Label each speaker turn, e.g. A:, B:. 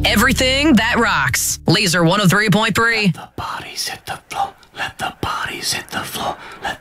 A: Everything that rocks. Laser 103.3.
B: The bodies hit the floor. Let the bodies hit the floor. Let